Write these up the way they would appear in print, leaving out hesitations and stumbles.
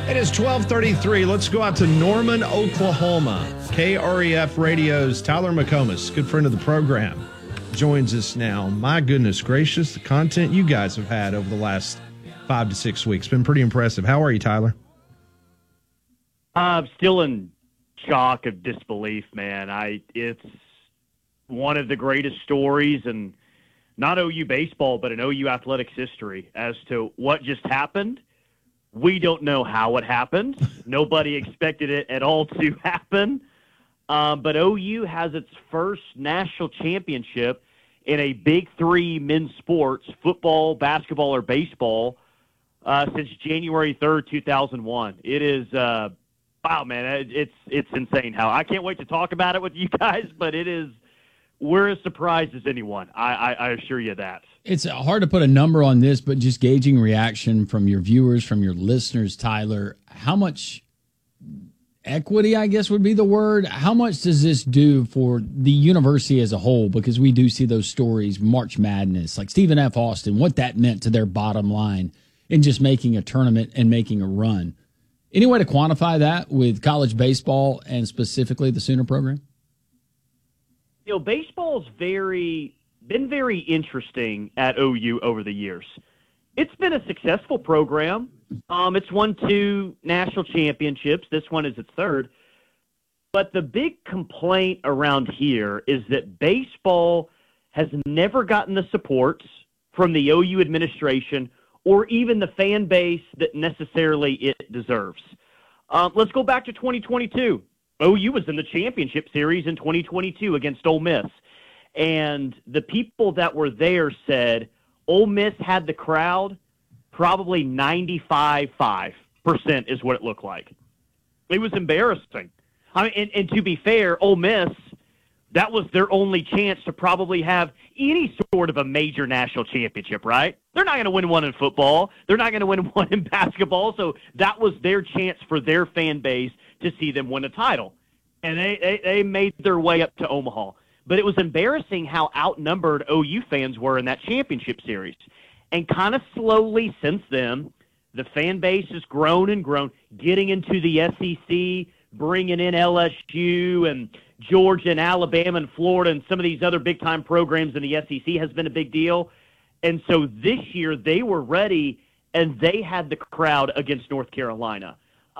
It is 12:33. Let's go out to Norman, Oklahoma. KREF Radio's Tyler McComas, good friend of the program, joins us now. My goodness gracious, the content you guys have had over the last 5 to 6 weeks been pretty impressive. How are you, Tyler? I'm still in shock of disbelief, man. It's one of the greatest stories, and not OU baseball, but in OU athletics history, as to what just happened. We don't know how it happened. Nobody expected it at all to happen. But OU has its first national championship in a Big Three men's sports, football, basketball, or baseball, since January 3rd, 2001. It is, wow, man, it's insane how. I can't wait to talk about it with you guys, but we're as surprised as anyone. I assure you that. It's hard to put a number on this, but just gauging reaction from your viewers, from your listeners, Tyler, how much equity, I guess would be the word, how much does this do for the university as a whole? Because we do see those stories, March Madness, like Stephen F. Austin, what that meant to their bottom line in just making a tournament and making a run. Any way to quantify that with college baseball and specifically the Sooner program? You know, baseball's been very interesting at OU over the years. It's been a successful program. It's won 2 national championships. This one is its 3rd. But the big complaint around here is that baseball has never gotten the support from the OU administration or even the fan base that necessarily it deserves. Let's go back to 2022. OU was in the championship series in 2022 against Ole Miss. And the people that were there said Ole Miss had the crowd probably 95.5% is what it looked like. It was embarrassing. I mean, and to be fair, Ole Miss, that was their only chance to probably have any sort of a major national championship, right? They're not going to win one in football. They're not going to win one in basketball. So that was their chance for their fan base to see them win a title. And they made their way up to Omaha. But it was embarrassing how outnumbered OU fans were in that championship series. And kind of slowly since then, the fan base has grown and grown, getting into the SEC, bringing in LSU and Georgia and Alabama and Florida and some of these other big-time programs in the SEC has been a big deal. And so this year they were ready, and they had the crowd against North Carolina.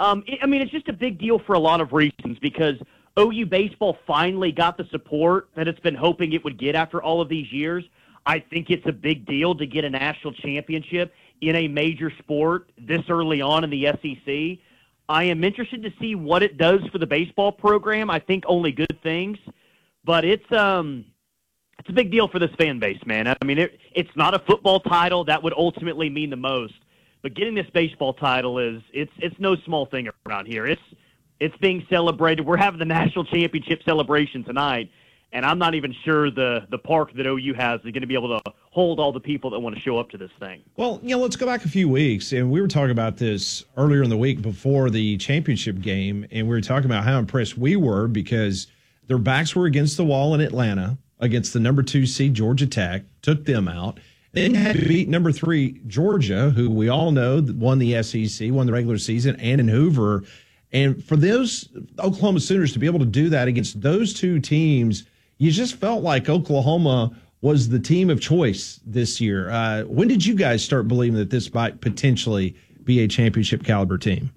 It's just a big deal for a lot of reasons because OU baseball finally got the support that it's been hoping it would get after all of these years. I think it's a big deal to get a national championship in a major sport this early on in the SEC. I am interested to see what it does for the baseball program. I think only good things, but it's a big deal for this fan base, man. I mean, it's not a football title that would ultimately mean the most, but getting this baseball title it's no small thing around here. It's being celebrated. We're having the national championship celebration tonight, and I'm not even sure the park that OU has is going to be able to hold all the people that want to show up to this thing. Well, let's go back a few weeks, and we were talking about this earlier in the week before the championship game, and we were talking about how impressed we were because their backs were against the wall in Atlanta against the number 2 seed Georgia Tech, took them out. Then had to beat number 3 Georgia, who we all know won the SEC, won the regular season, and in Hoover. And for those Oklahoma Sooners to be able to do that against those 2 teams, you just felt like Oklahoma was the team of choice this year. When did you guys start believing that this might potentially be a championship caliber team?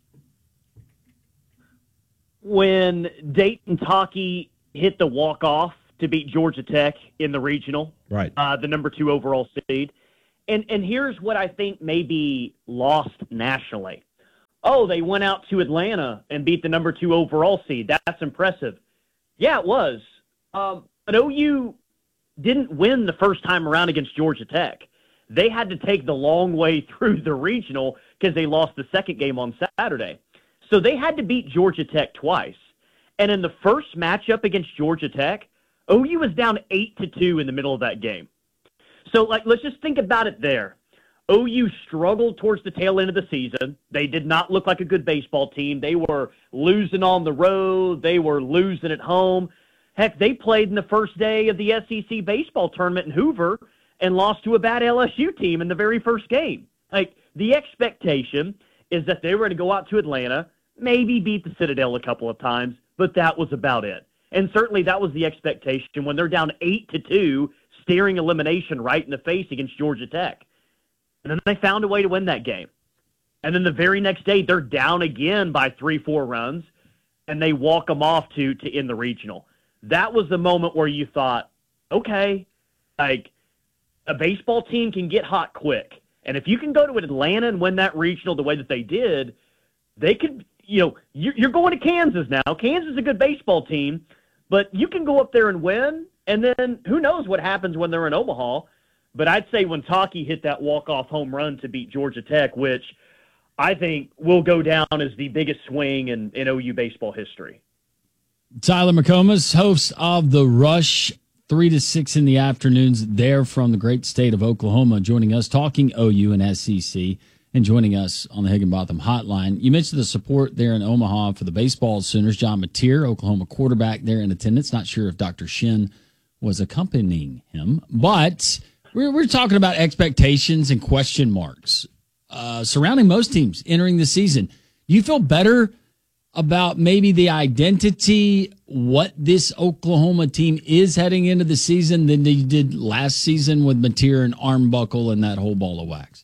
When Dayton Taki hit the walk-off to beat Georgia Tech in the regional, right? The number 2 overall seed. And here's what I think may be lost nationally. Oh, they went out to Atlanta and beat the number 2 overall seed. That's impressive. Yeah, it was. But OU didn't win the first time around against Georgia Tech. They had to take the long way through the regional because they lost the second game on Saturday. So they had to beat Georgia Tech twice. And in the first matchup against Georgia Tech, OU was down 8-2 in the middle of that game. So, let's just think about it there. OU struggled towards the tail end of the season. They did not look like a good baseball team. They were losing on the road. They were losing at home. Heck, they played in the first day of the SEC baseball tournament in Hoover and lost to a bad LSU team in the very first game. The expectation is that they were going to go out to Atlanta, maybe beat the Citadel a couple of times, but that was about it. And certainly that was the expectation when they're down 8-2, staring elimination right in the face against Georgia Tech. And then they found a way to win that game. And then the very next day, they're down again by 3-4 runs, and they walk them off to end the regional. That was the moment where you thought, okay, like a baseball team can get hot quick. And if you can go to Atlanta and win that regional the way that they did, they could, you're going to Kansas now. Kansas is a good baseball team, but you can go up there and win, and then who knows what happens when they're in Omaha. But I'd say when Taki hit that walk-off home run to beat Georgia Tech, which I think will go down as the biggest swing in OU baseball history. Tyler McComas, host of The Rush, 3 to 6 in the afternoons there from the great state of Oklahoma, joining us, talking OU and SEC, and joining us on the Higginbotham Hotline. You mentioned the support there in Omaha for the baseball Sooners. John Mateer, Oklahoma quarterback, there in attendance. Not sure if Dr. Shin was accompanying him, but we're talking about expectations and question marks surrounding most teams entering the season. You feel better about maybe the identity, what this Oklahoma team is heading into the season than you did last season with Mateer and Armbuckle and that whole ball of wax?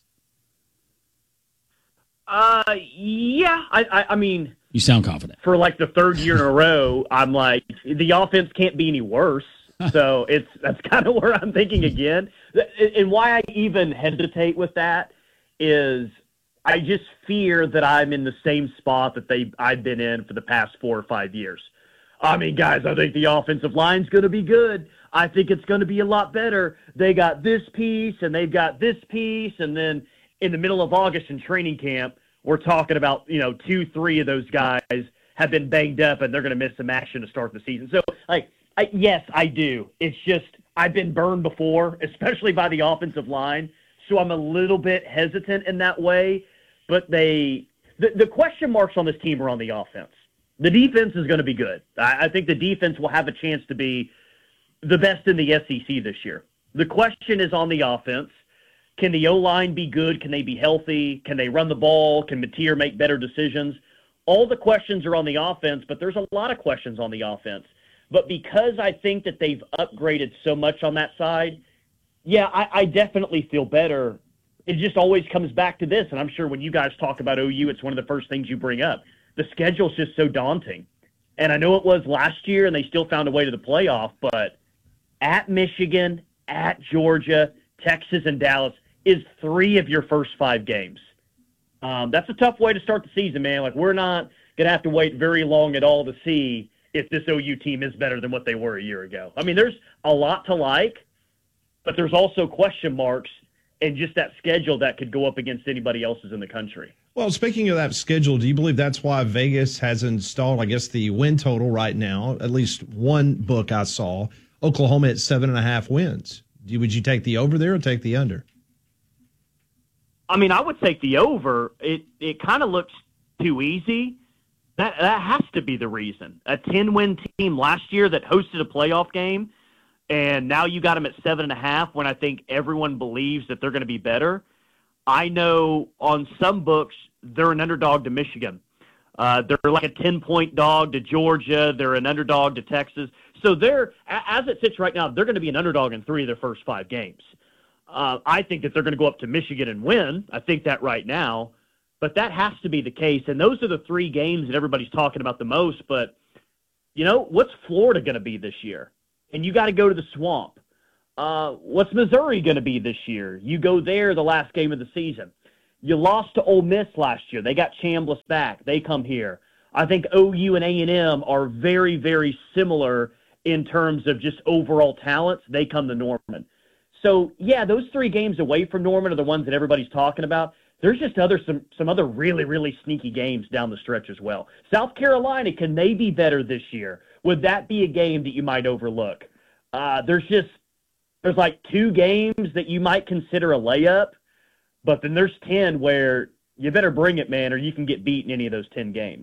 Yeah. I mean, you sound confident. For like the third year in a row, I'm like, the offense can't be any worse. So that's kind of where I'm thinking again. And why I even hesitate with that is I just fear that I'm in the same spot that I've been in for the past 4 or 5 years. I mean, guys, I think the offensive line's going to be good. I think it's going to be a lot better. They got this piece and they've got this piece, and then in the middle of August in training camp, we're talking about 2-3 of those guys have been banged up and they're going to miss some action to start the season. So, yes, I do. It's just I've been burned before, especially by the offensive line. So I'm a little bit hesitant in that way. But the question marks on this team are on the offense. The defense is going to be good. I think the defense will have a chance to be the best in the SEC this year. The question is on the offense. Can the O-line be good? Can they be healthy? Can they run the ball? Can Mateer make better decisions? All the questions are on the offense, but there's a lot of questions on the offense. But because I think that they've upgraded so much on that side, yeah, I definitely feel better. It just always comes back to this, and I'm sure when you guys talk about OU, it's one of the first things you bring up. The schedule's just so daunting. And I know it was last year, and they still found a way to the playoff, but at Michigan, at Georgia, Texas, and Dallas is 3 of your first 5 games. That's a tough way to start the season, man. Like, we're not going to have to wait very long at all to see if this OU team is better than what they were a year ago. I mean, there's a lot to like, but there's also question marks and just that schedule that could go up against anybody else's in the country. Well, speaking of that schedule, do you believe that's why Vegas has installed, I guess, the win total right now? At least one book I saw, Oklahoma at 7.5 wins. Would you take the over there or take the under? I mean, I would take the over. It kind of looks too easy. That has to be the reason. A 10-win team last year that hosted a playoff game, and now you got them at 7.5 when I think everyone believes that they're going to be better. I know on some books they're an underdog to Michigan. They're like a 10-point dog to Georgia. They're an underdog to Texas. So they're, as it sits right now, they're going to be an underdog in 3 of their first 5 games. I think that they're going to go up to Michigan and win. I think that right now. But that has to be the case. And those are the 3 games that everybody's talking about the most. But, what's Florida going to be this year? And you got to go to the Swamp. What's Missouri going to be this year? You go there the last game of the season. You lost to Ole Miss last year. They got Chambliss back. They come here. I think OU and A&M are very, very similar in terms of just overall talents. They come to Norman. So, yeah, those 3 games away from Norman are the ones that everybody's talking about. There's just some other really, really sneaky games down the stretch as well. South Carolina, can they be better this year? Would that be a game that you might overlook? There's like 2 games that you might consider a layup, but then there's 10 where you better bring it, man, or you can get beat in any of those 10 games.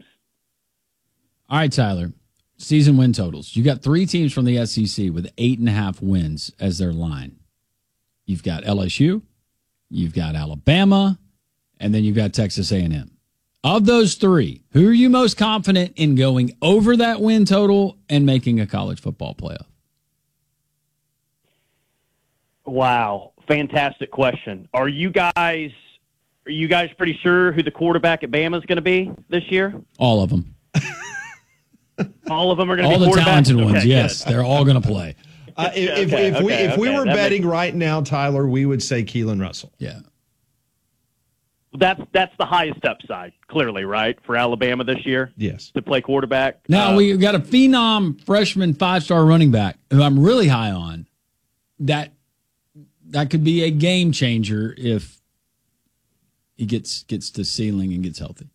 All right, Tyler, season win totals. You got 3 teams from the SEC with 8.5 wins as their line. You've got LSU, you've got Alabama, and then you've got Texas A&M. Of those three, who are you most confident in going over that win total and making a college football playoff? Wow, fantastic question. Are you guys pretty sure who the quarterback at Bama is going to be this year? All of them. All of them are going to All be the quarterbacks? talented ones, Okay, yes. good. They're all going to play. If we were That betting right now, Tyler, we would say Keelan Russell. Yeah. That's the highest upside, clearly, right, for Alabama this year? Yes. To play quarterback. Now, we've got a phenom freshman 5-star running back who I'm really high on. That could be a game changer if he gets to ceiling and gets healthy.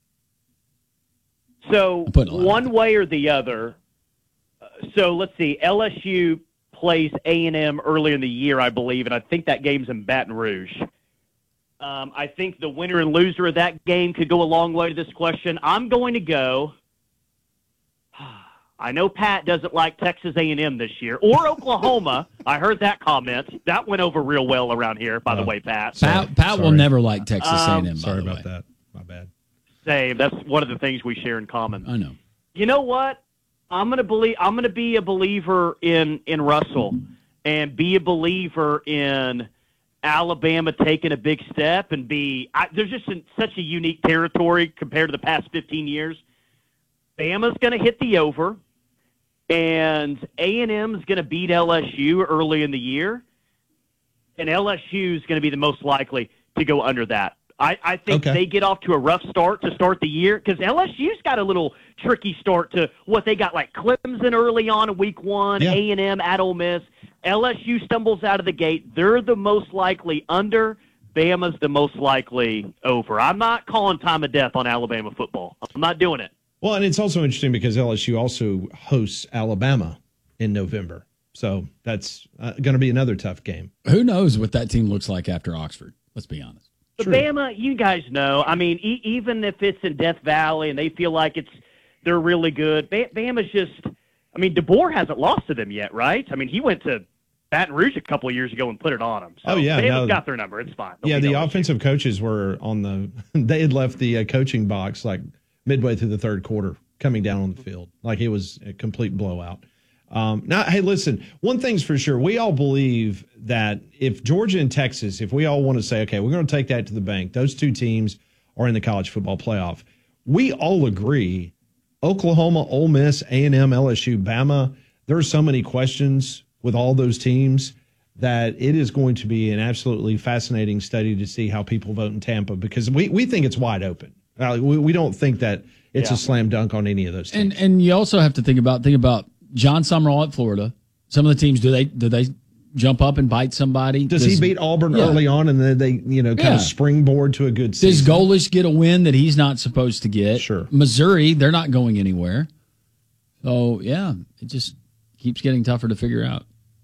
So one way or the other. So let's see. LSU plays A&M earlier in the year, I believe, and I think that game's in Baton Rouge. I think the winner and loser of that game could go a long way to this question. I'm going to go. I know Pat doesn't like Texas A&M this year or Oklahoma. I heard that comment. That went over real well around here, by the way, Pat. Pat will never like Texas A&M. Sorry about that. My bad. Same. That's one of the things we share in common. I know. You know what? I'm gonna be a believer in Russell and be a believer in Alabama taking a big step and there's just such a unique territory compared to the past 15 years. Bama's going to hit the over, and A&M's going to beat LSU early in the year, and LSU is going to be the most likely to go under that. I think they get off to a rough start to start the year because LSU's got a little tricky start to what they got, like Clemson early on in week one, A&M at Ole Miss. LSU stumbles out of the gate. They're the most likely under. Bama's the most likely over. I'm not calling time of death on Alabama football. I'm not doing it. Well, and it's also interesting because LSU also hosts Alabama in November. So that's going to be another tough game. Who knows what that team looks like after Oxford? Let's be honest. But Bama, you guys know. I mean, even if it's in Death Valley and they feel like they're really good, Bama's just. I mean, DeBoer hasn't lost to them yet, right? I mean, he went to Baton Rouge a couple of years ago and put it on them. So Bama's got their number. It's fine. The offensive coaches were they had left the coaching box like midway through the third quarter, coming down on the field like it was a complete blowout. Now, hey, listen, one thing's for sure. We all believe that if Georgia and Texas, if we all want to say, okay, we're going to take that to the bank, those two teams are in the college football playoff. We all agree Oklahoma, Ole Miss, A&M, LSU, Bama, there are so many questions with all those teams that it is going to be an absolutely fascinating study to see how people vote in Tampa because we think it's wide open. We don't think that it's a slam dunk on any of those teams. And you also have to think about John Summerall at Florida. Some of the teams, do they jump up and bite somebody? Does he beat Auburn early on and then they kind of springboard to a good season? Does Golish get a win that he's not supposed to get? Sure. Missouri, they're not going anywhere. So, it just keeps getting tougher to figure out.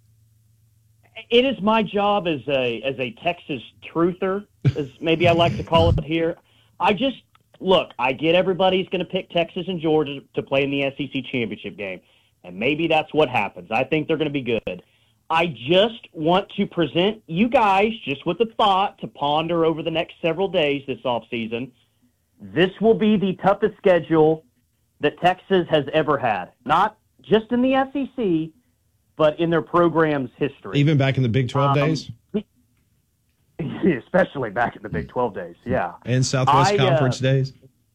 It is my job as a Texas truther, as maybe I like to call it here. I get everybody's going to pick Texas and Georgia to play in the SEC championship game. And maybe that's what happens. I think they're going to be good. I just want to present you guys just with a thought to ponder over the next several days this offseason. This will be the toughest schedule that Texas has ever had. Not just in the SEC, but in their program's history. Even back in the Big 12 days? Especially back in the Big 12 days, yeah. And Southwest Conference days?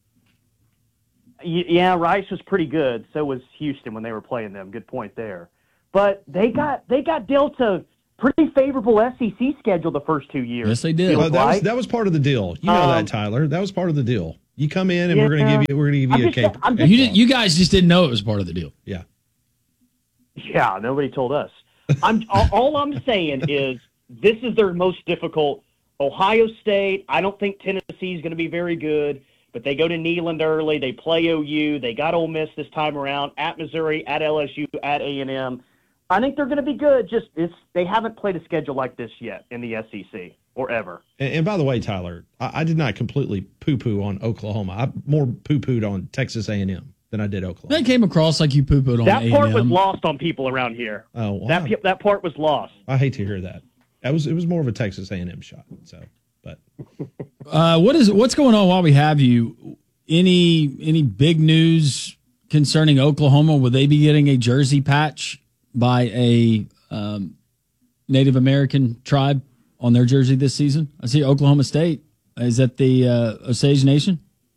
Yeah, Rice was pretty good. So was Houston when they were playing them. Good point there. But they got dealt a pretty favorable SEC schedule the first 2 years. Yes, they did. That was part of the deal. You know that, Tyler. That was part of the deal. You come in and we're going to give you a cape. You guys just didn't know it was part of the deal. Yeah. Yeah, nobody told us. All I'm saying is this is their most difficult. Ohio State, I don't think Tennessee is going to be very good. But they go to Neyland early. They play OU. They got Ole Miss this time around, at Missouri, at LSU, at A&M. I think they're going to be good. They haven't played a schedule like this yet in the SEC or ever. And by the way, Tyler, I did not completely poo-poo on Oklahoma. I more poo-pooed on Texas A&M than I did Oklahoma. That came across like you poo-pooed on that A&M. That part was lost on people around here. Oh, wow. That part was lost. I hate to hear that. It was more of a Texas A&M shot. So, but what's going on while we have you? any big news concerning Oklahoma? Will they be getting a jersey patch by a Native American tribe on their jersey this season? I see Oklahoma State. Is that the Osage Nation?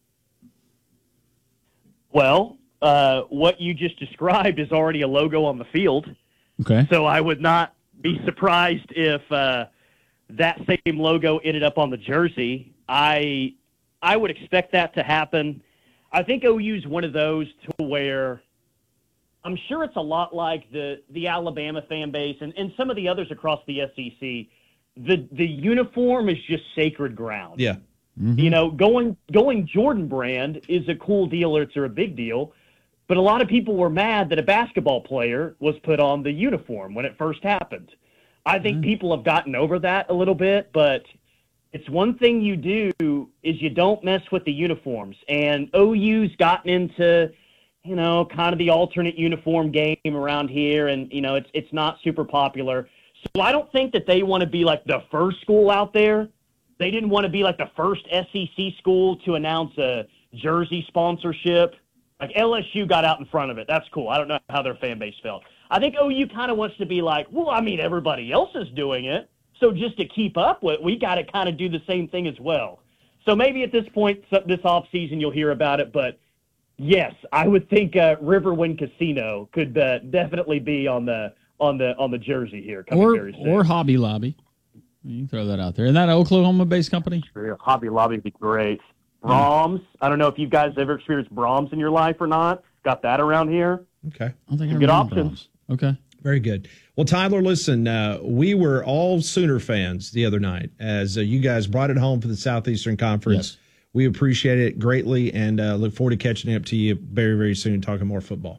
Well, what you just described is already a logo on the field. Okay. So I would not be surprised if that same logo ended up on the jersey. I would expect that to happen. I think OU's one of those to where I'm sure it's a lot like the Alabama fan base and some of the others across the SEC. The uniform is just sacred ground. Yeah. Mm-hmm. You know, going Jordan brand is a cool deal or it's a big deal. But a lot of people were mad that a basketball player was put on the uniform when it first happened. I think people have gotten over that a little bit, but it's one thing you do is you don't mess with the uniforms. And OU's gotten into, you know, kind of the alternate uniform game around here, and, you know, it's not super popular. So I don't think that they want to be like the first school out there. They didn't want to be like the first SEC school to announce a jersey sponsorship. Like LSU got out in front of it. That's cool. I don't know how their fan base felt. I think OU kind of wants to be like, well, I mean, everybody else is doing it. So just to keep up with, we got to kind of do the same thing as well. So maybe at this point, this offseason, you'll hear about it. But yes, I would think Riverwind Casino could definitely be on the jersey here. Very soon. Or Hobby Lobby. You can throw that out there. Isn't that an Oklahoma-based company? Sure. Hobby Lobby would be great. Brahms. I don't know if you guys ever experienced Brahms in your life or not. Got that around here. Okay. I don't think I good remember options. Brahms. Okay. Very good. Well, Tyler, listen, we were all Sooner fans the other night as you guys brought it home for the Southeastern Conference. Yes. We appreciate it greatly and look forward to catching up to you very, very soon, talking more football.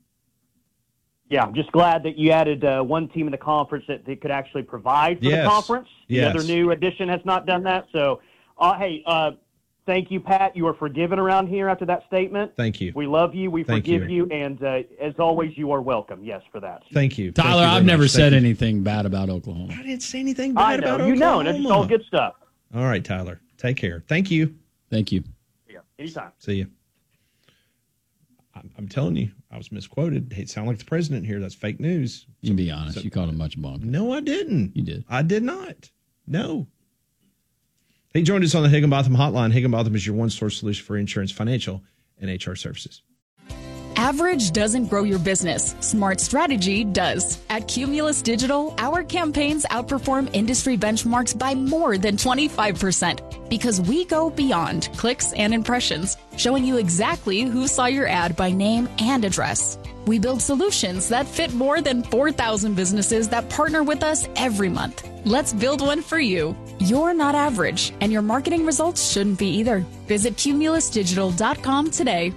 Yeah, I'm just glad that you added one team in the conference that they could actually provide for the conference. The other new addition has not done that. So, thank you, Pat. You are forgiven around here after that statement. Thank you. We love you. We forgive you. And as always, you are welcome. Yes, for that. Thank you. Tyler, Thank you I've never said anything bad about Oklahoma. I didn't say anything bad about Oklahoma. You know, and it's all good stuff. All right, Tyler. Take care. Thank you. Thank you. Yeah, anytime. See you. I'm telling you, I was misquoted. It sounded like the president here. That's fake news. You can be honest. You called him much bunk. No, I didn't. You did. I did not. No. He joined us on the Higginbotham Hotline. Higginbotham is your one-source solution for insurance, financial, and HR services. Average doesn't grow your business. Smart strategy does. At Cumulus Digital, our campaigns outperform industry benchmarks by more than 25% because we go beyond clicks and impressions, showing you exactly who saw your ad by name and address. We build solutions that fit more than 4,000 businesses that partner with us every month. Let's build one for you. You're not average, and your marketing results shouldn't be either. Visit cumulusdigital.com today.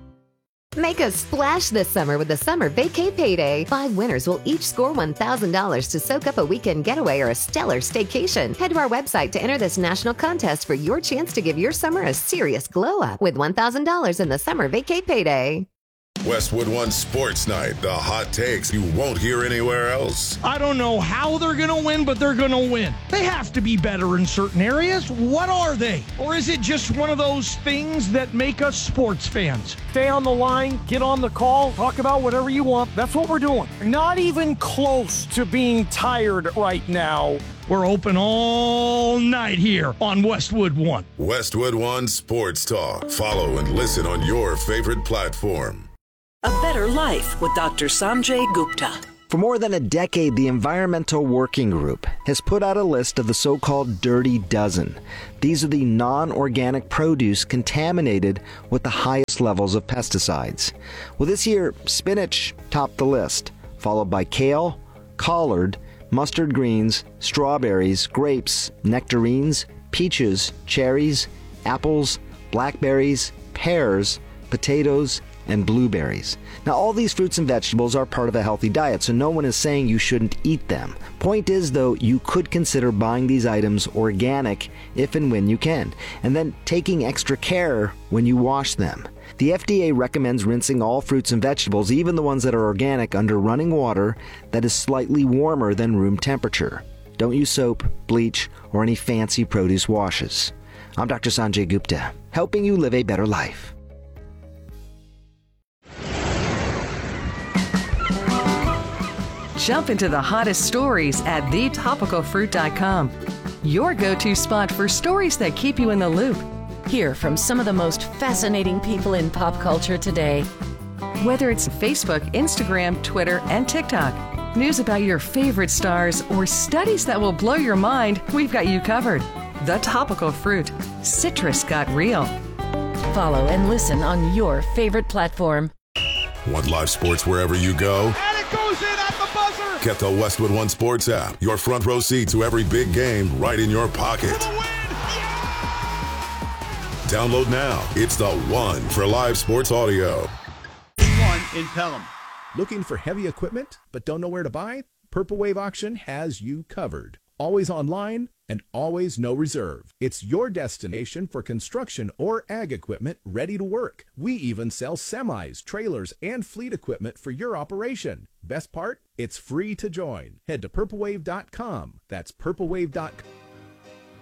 Make a splash this summer with the Summer Vacay Payday. 5 winners will each score $1,000 to soak up a weekend getaway or a stellar staycation. Head to our website to enter this national contest for your chance to give your summer a serious glow up with $1,000 in the Summer Vacay Payday. Westwood One Sports Night, the hot takes you won't hear anywhere else. I don't know how they're going to win, but they're going to win. They have to be better in certain areas. What are they? Or is it just one of those things that make us sports fans? Stay on the line, get on the call, talk about whatever you want. That's what we're doing. Not even close to being tired right now. We're open all night here on Westwood One. Westwood One Sports Talk. Follow and listen on your favorite platform. A Better Life with Dr. Sanjay Gupta. For more than a decade, the Environmental Working Group has put out a list of the so-called Dirty Dozen. These are the non-organic produce contaminated with the highest levels of pesticides. Well, this year, spinach topped the list, followed by kale, collard, mustard greens, strawberries, grapes, nectarines, peaches, cherries, apples, blackberries, pears, potatoes, and blueberries. Now, all these fruits and vegetables are part of a healthy diet, so no one is saying you shouldn't eat them. Point is, though, you could consider buying these items organic if and when you can, and then taking extra care when you wash them. The FDA recommends rinsing all fruits and vegetables, even the ones that are organic, under running water that is slightly warmer than room temperature. Don't use soap, bleach, or any fancy produce washes. I'm Dr. Sanjay Gupta. helping you live a better life. Jump into the hottest stories at thetopicalfruit.com. Your go-to spot for stories that keep you in the loop. Hear from some of the most fascinating people in pop culture today. Whether it's Facebook, Instagram, Twitter, and TikTok, news about your favorite stars, or studies that will blow your mind, we've got you covered. The Topical Fruit. Citrus got real. Follow and listen on your favorite platform. Want live sports wherever you go? And it goes in at the buzzer! Get the Westwood One Sports app. Your front row seat to every big game right in your pocket. Download now. It's the one for live sports audio. One in Pelham. Looking for heavy equipment but don't know where to buy? Purple Wave Auction has you covered. Always online and always no reserve. It's your destination for construction or ag equipment ready to work. We even sell semis, trailers, and fleet equipment for your operation. Best part? It's free to join. Head to purplewave.com. That's purplewave.com.